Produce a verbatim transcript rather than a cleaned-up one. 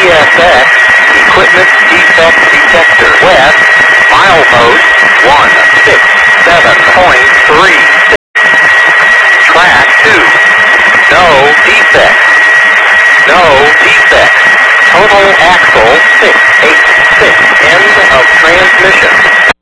S X, equipment defect detector. West, milepost one six seven point three six. Track two, no defects. No defects. Total axle six eight six. End of transmission.